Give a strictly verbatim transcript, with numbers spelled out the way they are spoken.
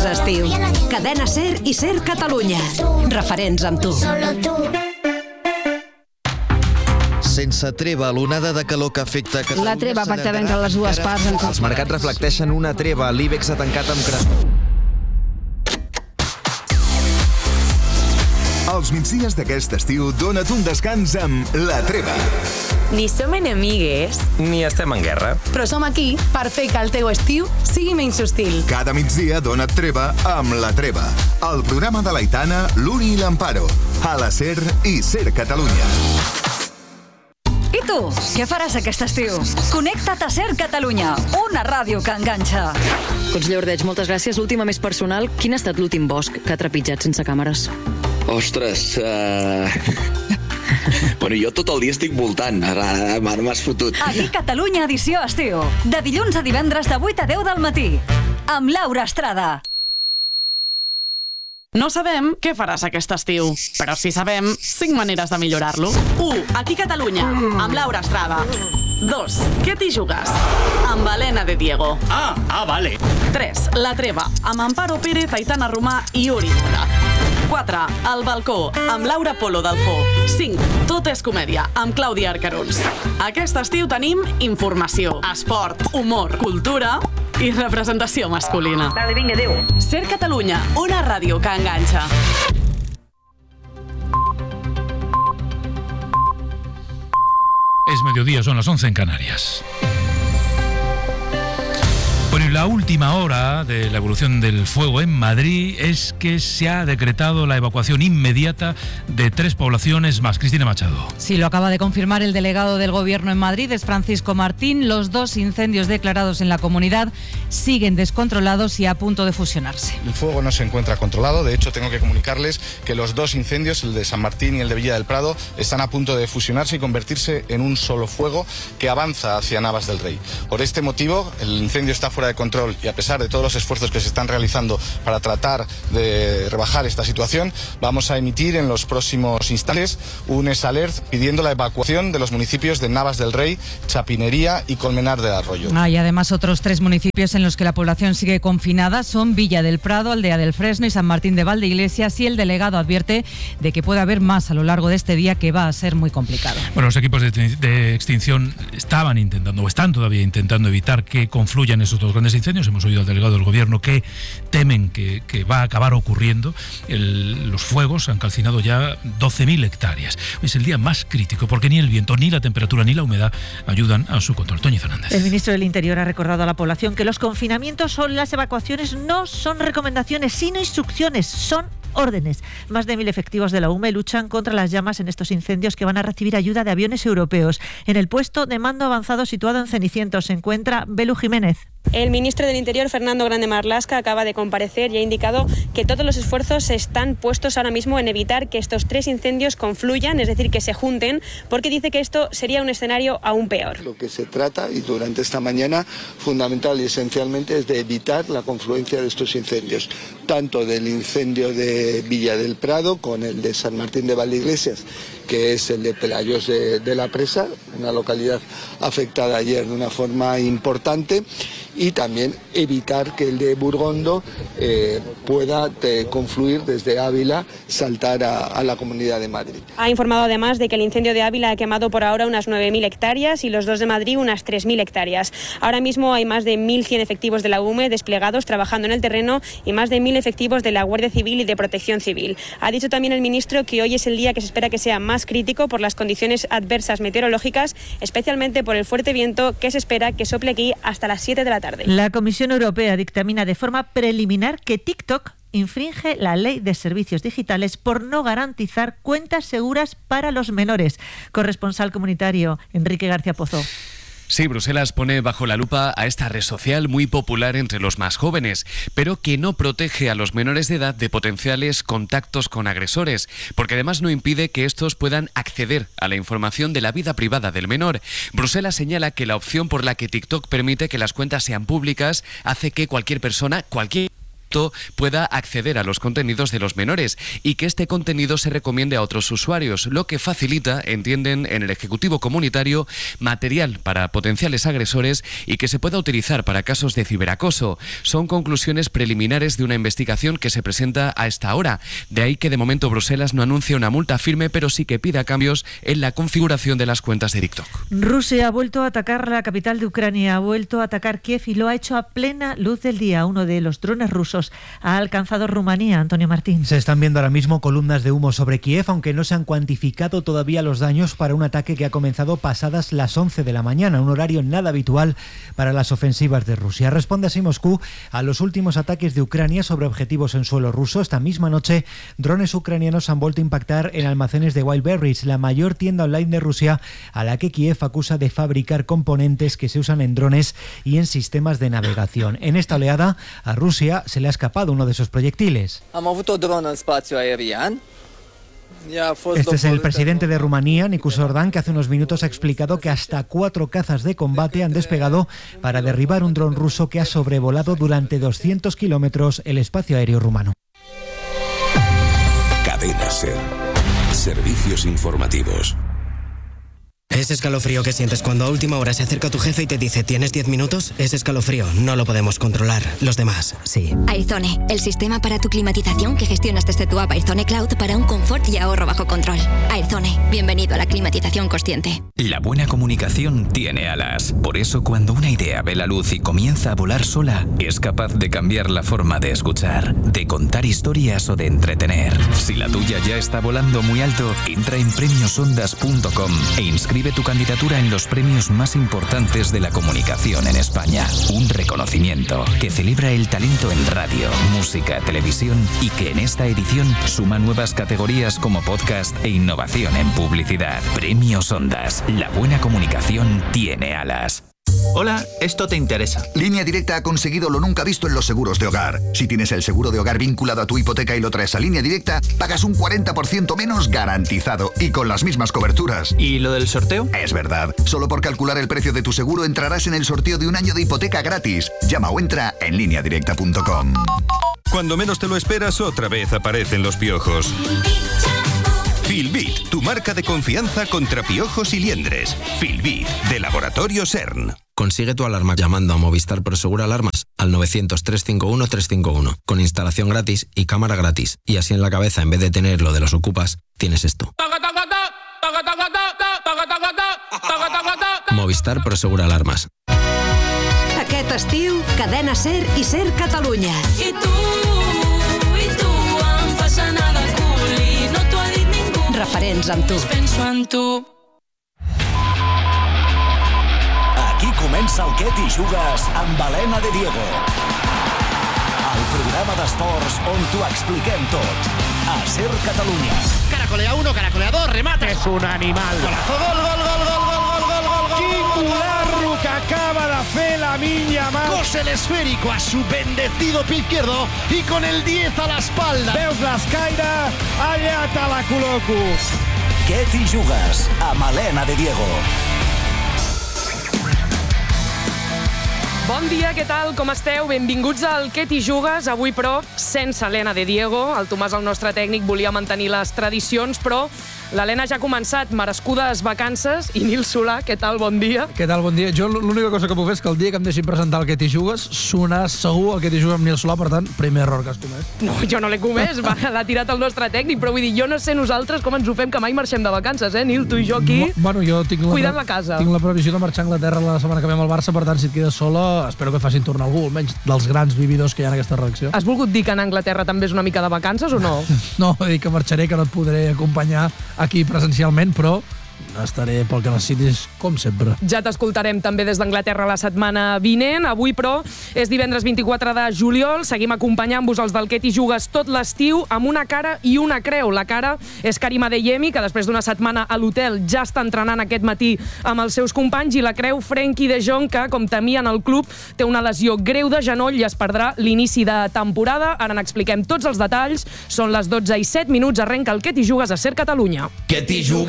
és estiu. Cadena SER i SER Catalunya. Referents amb tu. Sense treva, l'onada de calor que afecta Catalunya... La treva pactada entre les dues parts... En... Els mercats reflecteixen una treva. L'IBEX ha tancat amb cre... Els migdies d'aquest estiu dona't un descans amb La Treva. Ni som enemigues, ni estem en guerra. però som aquí per fer que el teu estiu sigui menys hostil. Cada migdia dona't treva amb La Treva. El programa de l'Aitana, l'Uri i l'Amparo. A la SER i SER Catalunya. I tu, què faràs aquest estiu? Connecta't a SER Catalunya, una ràdio que enganxa. Conseller Ordeig, moltes gràcies. L'última més personal. Quin ha estat l'últim bosc que ha trepitjat sense càmeres? Ostres, uh... bueno, jo tot el dia estic voltant, ara m'has fotut. Aquí Catalunya edició estiu, de dilluns a divendres de vuit a deu del matí, amb Laura Estrada. No sabem què faràs aquest estiu, però sí sabem cinc maneres de millorar-lo. u. Aquí Catalunya, amb Laura Estrada. dos. Què t'hi jugues? Amb Helena de Diego. Ah, ah, vale. tres. La Treva, amb Amparo Pérez, Aitana Romà i Uri Mora. quatre. El balcó, amb Laura Polo Dalfó. cinc. Tot és comèdia, amb Clàudia Arcarons. Aquest estiu tenim informació, esport, humor, cultura i representació masculina. Vale, vinga, adéu. SER Catalunya, una ràdio que enganxa. Es mediodía, son las once en Canarias. Bueno, y la última hora de la evolución del fuego en Madrid es que se ha decretado la evacuación inmediata de tres poblaciones más. Cristina Machado. Sí, lo acaba de confirmar el delegado del Gobierno en Madrid, es Francisco Martín. Los dos incendios declarados en la comunidad siguen descontrolados y a punto de fusionarse. El fuego no se encuentra controlado. De hecho, tengo que comunicarles que los dos incendios, el de San Martín y el de Villa del Prado, están a punto de fusionarse y convertirse en un solo fuego que avanza hacia Navas del Rey. Por este motivo, el incendio está fuera de control y a pesar de todos los esfuerzos que se están realizando para tratar de rebajar esta situación, vamos a emitir en los próximos instantes un S alert pidiendo la evacuación de los municipios de Navas del Rey, Chapinería y Colmenar del Arroyo. Hay además otros tres municipios en los que la población sigue confinada, son Villa del Prado, Aldea del Fresno y San Martín de Valdeiglesias, y el delegado advierte de que puede haber más a lo largo de este día, que va a ser muy complicado. Bueno, los equipos de, de extinción estaban intentando, o están todavía intentando evitar que confluyan esos dos grandes incendios. Hemos oído al delegado del Gobierno que temen que, que va a acabar ocurriendo. El, los fuegos han calcinado ya doce mil hectáreas. Es el día más crítico porque ni el viento, ni la temperatura, ni la humedad ayudan a su control. Toñi Fernández. El ministro del Interior ha recordado a la población que los confinamientos o las evacuaciones no son recomendaciones, sino instrucciones, son órdenes. Más de mil efectivos de la U M E luchan contra las llamas en estos incendios, que van a recibir ayuda de aviones europeos. En el puesto de mando avanzado situado en Cenicientos se encuentra Belu Jiménez. El ministro del Interior, Fernando Grande Marlaska, acaba de comparecer y ha indicado que todos los esfuerzos están puestos ahora mismo en evitar que estos tres incendios confluyan, es decir, que se junten, porque dice que esto sería un escenario aún peor. Lo que se trata, y durante esta mañana, fundamental y esencialmente, es de evitar la confluencia de estos incendios, tanto del incendio de Villa del Prado con el de San Martín de Valdeiglesias, que es el de Pelayos de, de la Presa, una localidad afectada ayer de una forma importante, y también evitar que el de Burgondo eh, pueda te, confluir desde Ávila, saltar a, a la Comunidad de Madrid. Ha informado además de que el incendio de Ávila ha quemado por ahora unas nueve mil hectáreas y los dos de Madrid unas tres mil hectáreas. Ahora mismo hay más de mil cien efectivos de la U M E desplegados trabajando en el terreno y más de mil efectivos de la Guardia Civil y de Protección Civil. Ha dicho también el ministro que hoy es el día que se espera que sea más crítico por las condiciones adversas meteorológicas, especialmente por el fuerte viento que se espera que sople aquí hasta las siete de la tarde. La Comisión Europea dictamina de forma preliminar que TikTok infringe la ley de servicios digitales por no garantizar cuentas seguras para los menores. Corresponsal comunitario Enrique García Pozo. Sí, Bruselas pone bajo la lupa a esta red social muy popular entre los más jóvenes, pero que no protege a los menores de edad de potenciales contactos con agresores, porque además no impide que estos puedan acceder a la información de la vida privada del menor. Bruselas señala que la opción por la que TikTok permite que las cuentas sean públicas hace que cualquier persona, cualquier adulto pueda acceder a los contenidos de los menores y que este contenido se recomiende a otros usuarios, lo que facilita, entienden en el Ejecutivo Comunitario, material para potenciales agresores y que se pueda utilizar para casos de ciberacoso. Son conclusiones preliminares de una investigación que se presenta a esta hora. De ahí que de momento Bruselas no anuncia una multa firme, pero sí que pida cambios en la configuración de las cuentas de TikTok. Rusia ha vuelto a atacar la capital de Ucrania, ha vuelto a atacar Kiev y lo ha hecho a plena luz del día. Uno de los drones rusos ha alcanzado Rumanía. Antonio Martín. Se están viendo ahora mismo columnas de humo sobre Kiev, aunque no se han cuantificado todavía los daños para un ataque que ha comenzado pasadas las once de la mañana, un horario nada habitual para las ofensivas de Rusia. Responde así Moscú a los últimos ataques de Ucrania sobre objetivos en suelo ruso. Esta misma noche, drones ucranianos han vuelto a impactar en almacenes de Wildberries, la mayor tienda online de Rusia, a la que Kiev acusa de fabricar componentes que se usan en drones y en sistemas de navegación. En esta oleada, a Rusia se le ha escapado uno de esos proyectiles. Este es el presidente de Rumanía, Nicu Sordan, que hace unos minutos ha explicado que hasta cuatro cazas de combate han despegado para derribar un dron ruso que ha sobrevolado durante doscientos kilómetros el espacio aéreo rumano. Cadena SER. Servicios informativos. Ese escalofrío que sientes cuando a última hora se acerca tu jefe y te dice ¿tienes diez minutos? Ese escalofrío no lo podemos controlar. Los demás, sí. Aizone, el sistema para tu climatización que gestionas desde tu app Aizone Cloud para un confort y ahorro bajo control. Aizone, bienvenido a la climatización consciente. La buena comunicación tiene alas. Por eso cuando una idea ve la luz y comienza a volar sola, es capaz de cambiar la forma de escuchar, de contar historias o de entretener. Si la tuya ya está volando muy alto, entra en premios ondas punto com e inscribe tu candidatura en los premios más importantes de la comunicación en España. Un reconocimiento que celebra el talento en radio, música, televisión y que en esta edición suma nuevas categorías como podcast e innovación en publicidad. Premios Ondas. La buena comunicación tiene alas. Hola, esto te interesa. Línea Directa ha conseguido lo nunca visto en los seguros de hogar. Si tienes el seguro de hogar vinculado a tu hipoteca y lo traes a Línea Directa, pagas un cuarenta por ciento menos garantizado y con las mismas coberturas. ¿Y lo del sorteo? Es verdad. Solo por calcular el precio de tu seguro entrarás en el sorteo de un año de hipoteca gratis. Llama o entra en línea directa punto com. Cuando menos te lo esperas, otra vez aparecen los piojos. Filbit, tu marca de confianza contra piojos y liendres. Filbit, de Laboratorio CERN. Consigue tu alarma llamando a Movistar Prosegur Alarmas al novecientos, trescientos cincuenta y uno, trescientos cincuenta y uno, con instalación gratis y cámara gratis. Y así en la cabeza, en vez de tener lo de los ocupas, tienes esto. Movistar Prosegur Alarmas. Aquest estiu, Cadena SER i SER Catalunya. I tu, i tu, em fas anar de cul i no t'ho ha dit ningú. Referents amb tu. Penso en tu. Aquí comença el Què t'hi jugues amb Helena de Diego. El programa d'esports on t'ho expliquem tot. A SER Catalunya. Caracolea uno, caracolea dos, remate. Es un animal. Golazo, gol, gol, gol, gol, gol, gol, gol, gol, gol. Quicularro que acaba de fer la minya mà. Cose el esférico a su bendecido pie izquierdo y con el diez a la espalda. Veus l'escaire? Allà te la col·loco. Què t'hi jugues amb Helena de Diego. Bon dia, què tal? Com esteu? Benvinguts al Què t'hi jugues? Avui, però, sense Helena de Diego. El Tomàs, el nostre tècnic, volia mantenir les tradicions, però l'Helena ja ha començat, merescudes vacances. I Nil Solà, què tal? Bon dia. Què tal? Bon dia. Jo l'única cosa que puc fer és que el dia que em deixin presentar el Què t'hi jugues sonarà segur el Què t'hi jugues amb Nil Solà, per tant, primer error que has comès. No, jo no l'he comès, l'ha tirat el nostre tècnic, però vull dir, jo no sé nosaltres com ens ho fem, que mai marxem de vacances, eh, Nil? Tu i jo aquí, bueno, jo tinc la cuidant la casa. Tinc la previsió de marxar a Anglaterra la setmana que ve amb el Barça, per tant, si et quedes sola, espero que facin tornar algú, almenys dels grans vividors que hi ha en aquesta redacció. Has volgut dir que en Anglaterra també és una mica de vacances o no? No, he dit que marxaré, que no et podré acompanyar aquí presencialment, però estaré pel que necessitis, com sempre. Ja t'escoltarem també des d'Anglaterra la setmana vinent. Avui, però, és divendres vint-i-quatre de juliol. Seguim acompanyant-vos els del Què t'hi jugues tot l'estiu amb una cara i una creu. La cara és Karim Adeyemi, que després d'una setmana a l'hotel ja està entrenant aquest matí amb els seus companys, i la creu Frenkie de Jong, que, com temien el club, té una lesió greu de genoll i es perdrà l'inici de temporada. Ara n'expliquem tots els detalls. Són les dotze i set minuts. Arrenca el Què t'hi jugues a SER Catalunya. Què t'hi jugues?